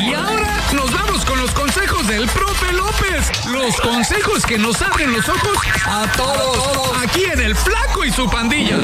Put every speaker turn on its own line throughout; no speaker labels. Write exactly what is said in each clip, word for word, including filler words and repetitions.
Y ahora nos vamos con los consejos del profe López. Los consejos que nos abren los ojos a todos. Aquí en El Flaco y su Pandilla.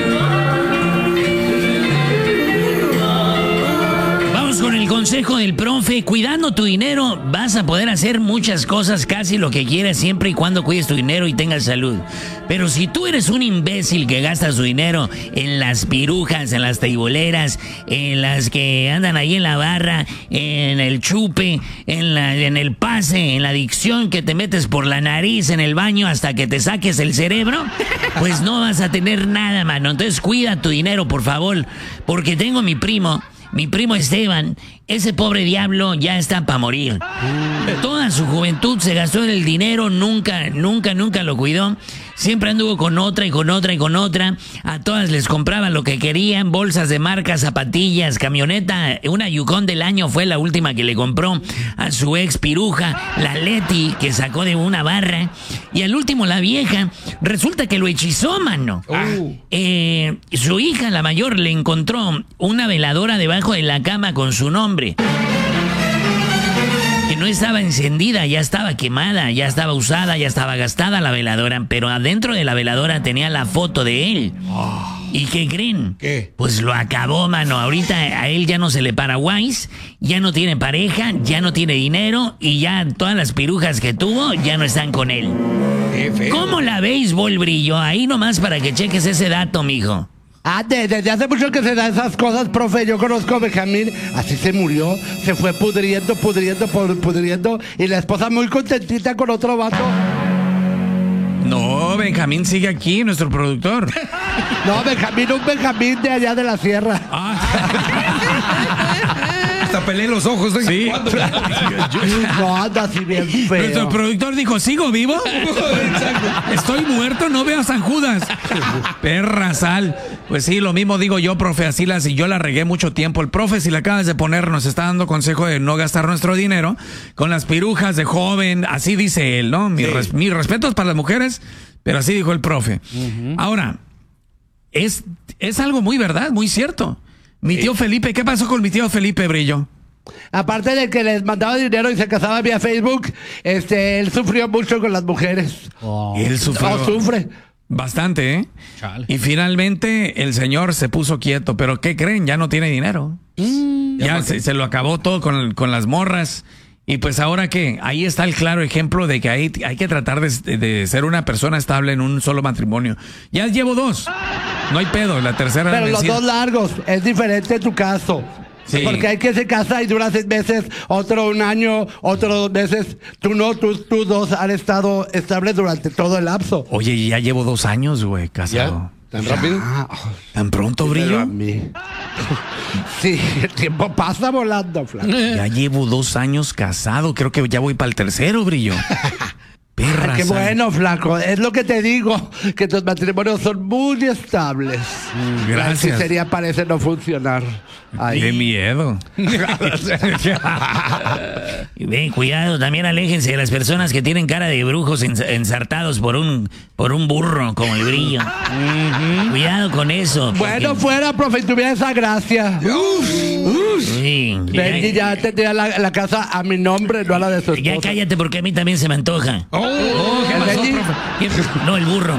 Con el consejo del profe, cuidando tu dinero vas a poder hacer muchas cosas, casi lo que quieras, siempre y cuando cuides tu dinero y tengas salud. Pero si tú eres un imbécil que gasta su dinero en las pirujas, en las teiboleras, en las que andan ahí en la barra, en el chupe, en, la, en el pase, en la adicción que te metes por la nariz en el baño hasta que te saques el cerebro, pues no vas a tener nada, mano. Entonces cuida tu dinero, por favor, porque tengo mi primo. Mi primo Esteban, ese pobre diablo ya está para morir. Toda su juventud se gastó en el dinero, nunca, nunca, nunca lo cuidó. Siempre anduvo con otra y con otra y con otra. A todas les compraba lo que querían, bolsas de marca, zapatillas, camioneta. Una Yukon del año fue la última que le compró a su ex piruja, la Leti, que sacó de una barra. Y al último la vieja, resulta que lo hechizó, mano. Uh. Eh, su hija, la mayor, le encontró una veladora debajo de la cama con su nombre. Que no estaba encendida, ya estaba quemada, ya estaba usada, ya estaba gastada la veladora, pero adentro de la veladora tenía la foto de él. Oh. ¿Y qué creen?
¿Qué?
Pues lo acabó, mano. Ahorita a él ya no se le para guays, ya no tiene pareja, ya no tiene dinero y ya todas las pirujas que tuvo ya no están con él.
Qué feo.
¿Cómo la veis, Bolbrillo? Ahí nomás para que cheques ese dato, mijo.
Ah, desde de hace mucho que se dan esas cosas, profe. Yo conozco a Benjamín, así se murió, se fue pudriendo, pudriendo, pudriendo, y la esposa muy contentita con otro vato.
No, Benjamín sigue aquí, nuestro productor.
No, Benjamín, un Benjamín de allá de la sierra.
Ah.
Hasta peleé los ojos. ¿eh?
Sí.
No, anda así bien feo.
Nuestro productor dijo, ¿sigo vivo? Estoy muerto, no veo a San Judas. Perra sal. Pues sí, lo mismo digo yo, profe, así las y yo la regué mucho tiempo. El profe, si le acabas de poner, nos está dando consejo de no gastar nuestro dinero con las pirujas de joven, así dice él, ¿no? Mis, sí. res, mis respetos para las mujeres, pero así dijo el profe. Uh-huh. Ahora, es, es algo muy verdad, muy cierto. Mi tío Felipe, ¿qué pasó con mi tío Felipe, Brillo?
Aparte de que les mandaba dinero y se casaba vía Facebook, este, él sufrió mucho con las mujeres.
Oh. Él sufrió.
Oh, sufre.
Bastante, ¿eh? Chale. Y finalmente el señor se puso quieto, pero ¿qué creen? Ya no tiene dinero. Mm, ya se, se lo acabó todo con, con las morras. Y pues ahora que ahí está el claro ejemplo de que hay, hay que tratar de, de ser una persona estable en un solo matrimonio. Ya llevo dos. No hay pedo, la tercera.
Pero los dos largos, es diferente tu caso. Sí. Porque hay que se casa y dura seis meses, otro un año, otro dos meses. Tú no, tú, tú dos han estado estables durante todo el lapso.
Oye, ya llevo dos años, güey, casado.
¿Ya? ¿Tan rápido?
¿Tan pronto, Brillo?
A mí. Sí, el tiempo pasa volando, Flaco.
Ya llevo dos años casado, creo que ya voy para el tercero, Brillo.
Perra. Qué bueno, Flaco. Es lo que te digo, que tus matrimonios son muy estables.
Gracias.
La sería parece no funcionar. Ay.
Qué miedo.
Y ven, cuidado, también aléjense de las personas que tienen cara de brujos ensartados por un por un burro como el Brillo. Uh-huh. Cuidado con eso.
Porque... Bueno, fuera, profe, y tuviera esa gracia. Uf, uf. Sí. Ven, y ya tendría la, la casa a mi nombre, no a la de su esposa.
Ya cállate, porque a mí también se me antoja.
Oh, oh, ¿qué pasó, profe?
No, el burro.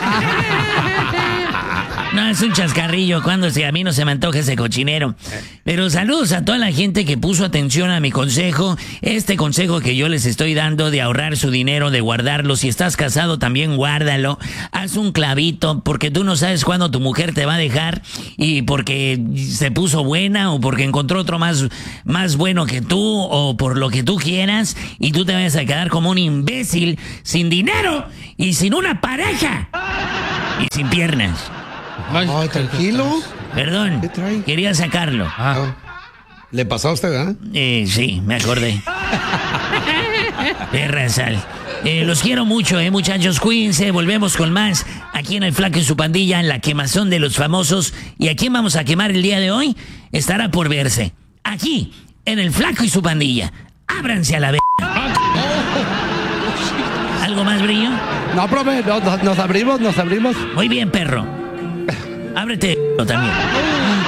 No, es un chascarrillo cuando si a mí no se me antoja ese cochinero. Pero saludos a toda la gente que puso atención a mi consejo. Este consejo que yo les estoy dando de ahorrar su dinero, de guardarlo. Si estás casado, también guárdalo. Haz un clavito, porque tú no sabes cuándo tu mujer te va a dejar. Y porque se puso buena, o porque encontró otro más, más bueno que tú, o por lo que tú quieras. Y tú te vas a quedar como un imbécil, sin dinero y sin una pareja. Y sin piernas.
Ay, oh, tranquilo.
Perdón, quería sacarlo.
Ah. ¿Le pasó a usted, eh?
eh sí, me acordé. Perra sal. Eh, los quiero mucho, eh, muchachos. Cuídense, volvemos con más aquí en El Flaco y su Pandilla, en la quemazón de los famosos. ¿Y a quién vamos a quemar el día de hoy? Estará por verse. Aquí, en El Flaco y su Pandilla. Ábranse a la v. ¿Algo más, Brillo?
No, profe, nos, nos abrimos, nos abrimos.
Muy bien, perro. Ábrete también.